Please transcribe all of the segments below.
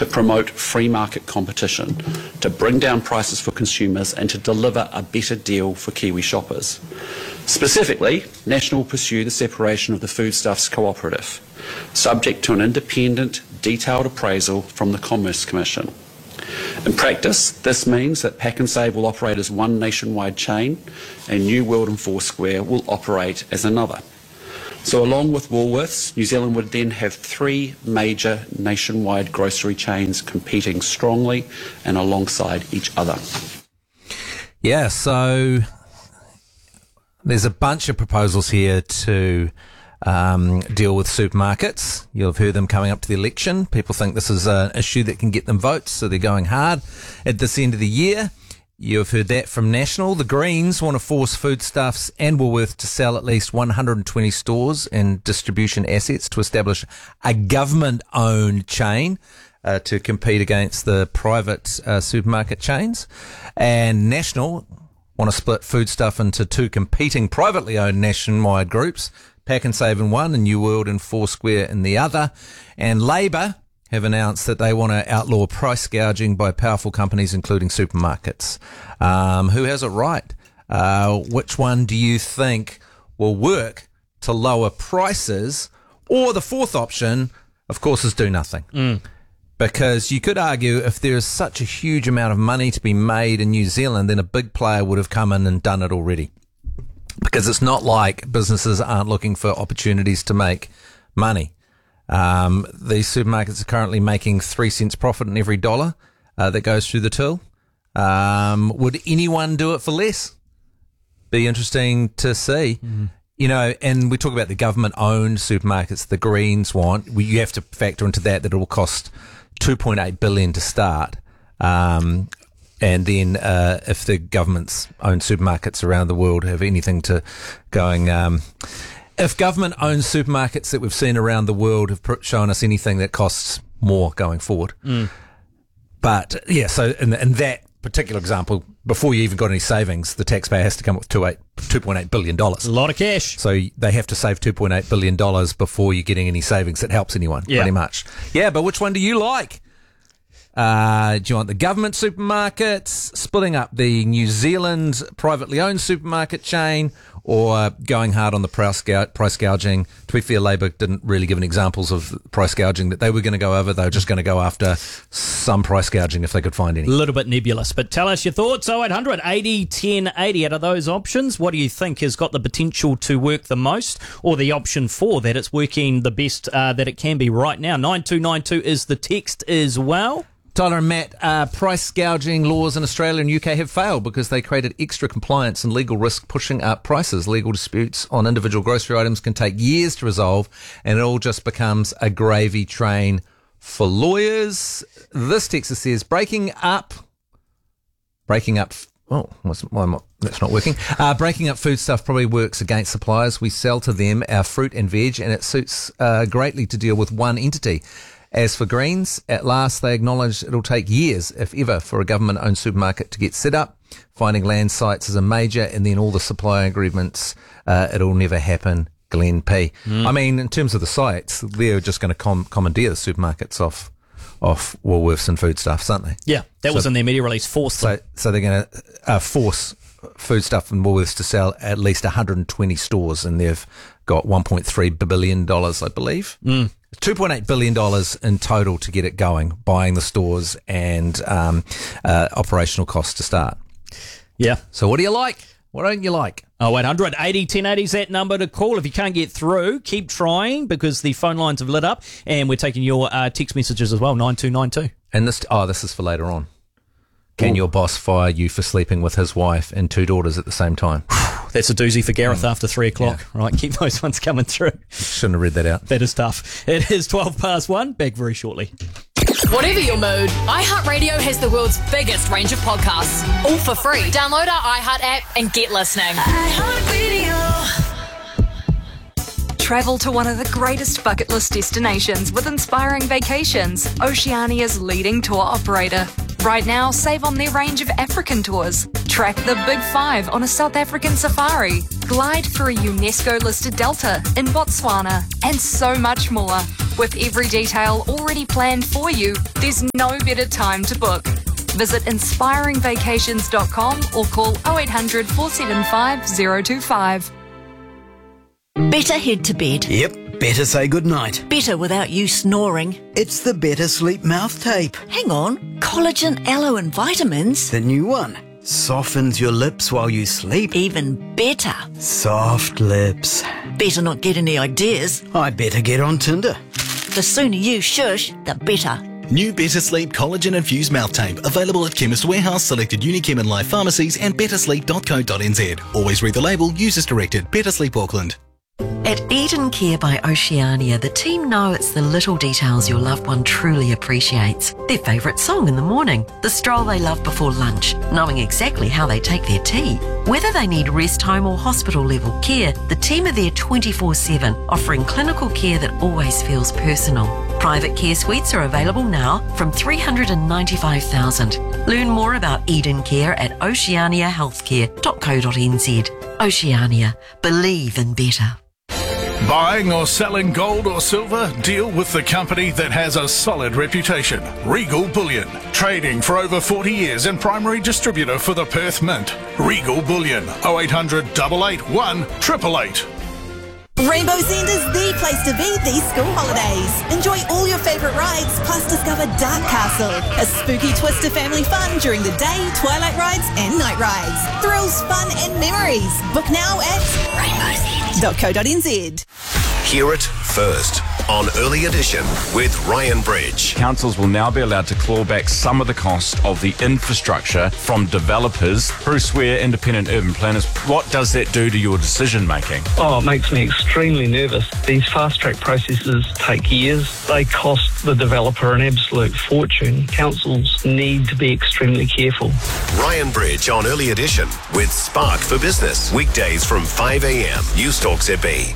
to promote free market competition, to bring down prices for consumers and to deliver a better deal for Kiwi shoppers. Specifically, National will pursue the separation of the Foodstuffs Cooperative, subject to an independent, detailed appraisal from the Commerce Commission. In practice, this means that Pak'nSave will operate as one nationwide chain and New World and Foursquare will operate as another. So along with Woolworths, New Zealand would then have 3 major nationwide grocery chains competing strongly and alongside each other. Yeah, so there's a bunch of proposals here to deal with supermarkets. You'll have heard them coming up to the election. People think this is an issue that can get them votes, so they're going hard at this end of the year. You've heard that from National. The Greens want to force Foodstuffs and Woolworths to sell at least 120 stores and distribution assets to establish a government-owned chain to compete against the private supermarket chains. And National want to split Foodstuff into 2 competing privately owned nationwide groups, Pak'nSave in one and New World and Foursquare in the other. And Labor have announced that they want to outlaw price gouging by powerful companies, including supermarkets. Who has it right? Which one do you think will work to lower prices? Or the fourth option, of course, is do nothing. Because you could argue if there is such a huge amount of money to be made in New Zealand, then a big player would have come in and done it already. Because it's not like businesses aren't looking for opportunities to make money. These supermarkets are currently making 3 cents profit in every dollar that goes through the till. Would anyone do it for less? Be interesting to see. You know, and we talk about the government-owned supermarkets the Greens want. You have to factor into that it will cost $2.8 billion to start. And then if the government's owned supermarkets around the world have anything to going... if government-owned supermarkets that we've seen around the world have shown us anything that costs more going forward. But, yeah, so in that particular example, before you even got any savings, the taxpayer has to come up with $2.8 billion. A lot of cash. So they have to save $2.8 billion before you're getting any savings that helps anyone, pretty much. Yeah, but which one do you like? Do you want the government supermarkets, splitting up the New Zealand privately owned supermarket chain, or going hard on the price gouging? To be fair, Labor didn't really give any examples of price gouging that they were going to go over. They were just going to go after some price gouging if they could find any. A little bit nebulous, but tell us your thoughts. 0800 80 10 80. Out of those options, what do you think has got the potential to work the most, or the option 4 that it's working the best that it can be right now? 9292 is the text as well. Tyler and Matt, price gouging laws in Australia and UK have failed because they created extra compliance and legal risk, pushing up prices. Legal disputes on individual grocery items can take years to resolve, and it all just becomes a gravy train for lawyers. This text says, breaking up. Oh, that's not working. Breaking up foodstuff probably works against suppliers. We sell to them our fruit and veg, and it suits greatly to deal with one entity. As for Greens, at last they acknowledge it'll take years, if ever, for a government-owned supermarket to get set up. Finding land sites is a major, and then all the supply agreements, it'll never happen. Glenn P. I mean, in terms of the sites, they're just going to commandeer the supermarkets off Woolworths and Foodstuffs, aren't they? Yeah, that was in their media release. Force them. So they're going to force Foodstuff and Woolworths to sell at least 120 stores, and they've got $1.3 billion, I believe. $2.8 billion in total to get it going, buying the stores and operational costs to start. Yeah. So what do you like? What don't you like? 0800 80 1080 is that number to call. If you can't get through, keep trying because the phone lines have lit up, and we're taking your text messages as well, 9292. And this is for later on. Can your boss fire you for sleeping with his wife and 2 daughters at the same time? That's a doozy for Gareth after 3 o'clock. Yeah. Right, keep those ones coming through. Shouldn't have read that out. That is tough. It is 1:12. Back very shortly. Whatever your mood, iHeartRadio has the world's biggest range of podcasts, all for free. Download our iHeart app and get listening. iHeartRadio. Travel to one of the greatest bucket list destinations with Inspiring Vacations, Oceania's leading tour operator. Right now, save on their range of African tours. Track the Big 5 on a South African safari. Glide through a UNESCO-listed delta in Botswana. And so much more. With every detail already planned for you, there's no better time to book. Visit inspiringvacations.com or call 0800 475 025. Better head to bed. Yep, better say goodnight. Better without you snoring. It's the Better Sleep mouth tape. Hang on. Collagen, aloe and vitamins. The new one. Softens your lips while you sleep. Even better. Soft lips. Better not get any ideas. I better get on Tinder. The sooner you shush, the better. New Better Sleep Collagen Infused Mouth Tape. Available at Chemist Warehouse, selected Unichem and Life pharmacies and bettersleep.co.nz. Always read the label. Use as directed. Better Sleep Auckland. At Eden Care by Oceania, the team know it's the little details your loved one truly appreciates. Their favourite song in the morning, the stroll they love before lunch, knowing exactly how they take their tea. Whether they need rest home or hospital level care, the team are there 24/7, offering clinical care that always feels personal. Private care suites are available now from $395,000. Learn more about Eden Care at oceaniahealthcare.co.nz. Oceania, believe in better. Buying or selling gold or silver? Deal with the company that has a solid reputation. Regal Bullion. Trading for over 40 years and primary distributor for the Perth Mint. Regal Bullion. 0800 881 888. Rainbow's End is the place to be these school holidays. Enjoy all your favourite rides, plus discover Dark Castle, a spooky twist to family fun during the day, twilight rides and night rides. Thrills, fun and memories. Book now at rainbowsend.co.nz. Hear it first on Early Edition with Ryan Bridge. Councils will now be allowed to claw back some of the cost of the infrastructure from developers. Bruce Ware, independent urban planners. What does that do to your decision making? Oh, it makes me extremely nervous. These fast-track processes take years. They cost the developer an absolute fortune. Councils need to be extremely careful. Ryan Bridge on Early Edition with Spark for Business. Weekdays from 5 a.m. News Talk ZB.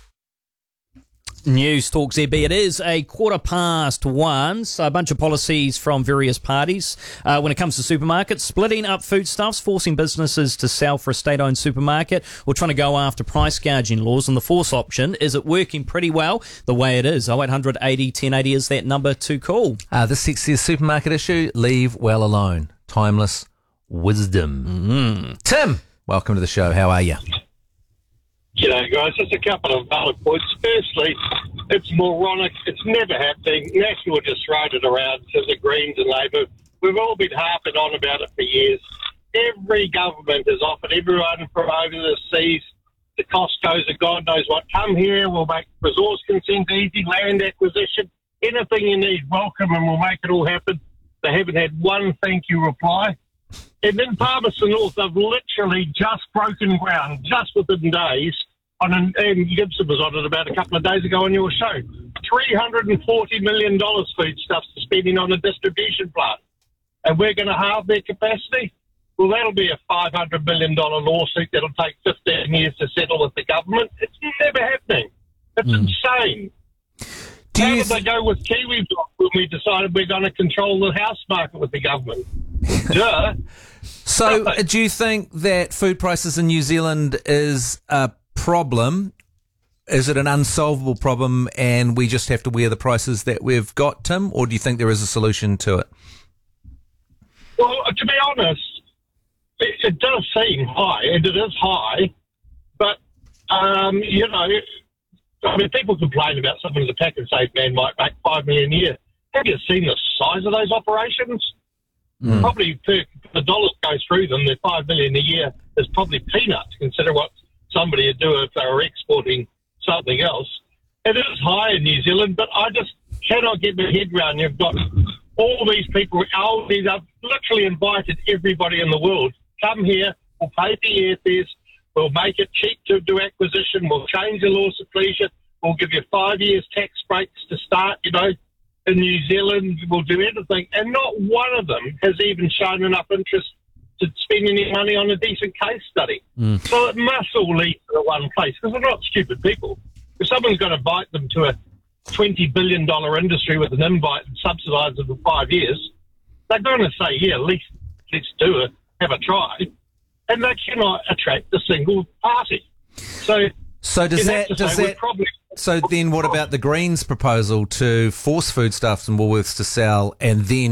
News Talk ZB. It is a 1:15, so a bunch of policies from various parties when it comes to supermarkets, splitting up foodstuffs, forcing businesses to sell for a state-owned supermarket, or trying to go after price gouging laws. And the fourth option, is it working pretty well the way it is? 0800 80 1080 is that number to call. The sexiest supermarket issue, leave well alone. Timeless wisdom. Tim, welcome to the show. How are you? G'day, guys. Just a couple of valid points. Firstly, it's moronic. It's never happening. National just throwing it around to the Greens and Labor. We've all been harping on about it for years. Every government has offered everyone from over the seas, the Costco's and God knows what, come here, we'll make resource consent easy, land acquisition, anything you need, welcome, and we'll make it all happen. They haven't had one thank you reply. And in Palmerston North, they've literally just broken ground, just within days, and Gibson was on it about a couple of days ago on your show. $340 million foodstuffs spending on a distribution plant. And we're going to halve their capacity? Well, that'll be a $500 million lawsuit that'll take 15 years to settle with the government. It's never happening. It's insane. How did they go with Kiwi Block when we decided we're going to control the house market with the government? Duh. So, do you think that food prices in New Zealand is a problem? Is it an unsolvable problem and we just have to wear the prices that we've got, Tim? Or do you think there is a solution to it? Well, to be honest, it does seem high, and it is high, but, you know, I mean, people complain about something as a pack and save man might make $5 million a year. Have you seen the size of those operations? Probably per the dollars go through them, the $5 million a year is probably peanuts. Consider what somebody would do if they were exporting something else. It is high in New Zealand, but I just cannot get my head around. You've got all these people, Aldi's, I've literally invited everybody in the world, come here, we'll pay for airfares, we'll make it cheap to do acquisition, we'll change the laws of pleasure, we'll give you 5 years tax breaks to start, you know, in New Zealand, we'll do everything. And not one of them has even shown enough interest to spend any money on a decent case study. So it must all lead to the one place, because they're not stupid people. If someone's going to invite them to a $20 billion industry with an invite and subsidise it for 5 years, they're going to say, yeah, let's do it, have a try. And they cannot attract a single party. So So You'd have to say we're probably- So then what about the Greens proposal to force Foodstuffs and Woolworths to sell and then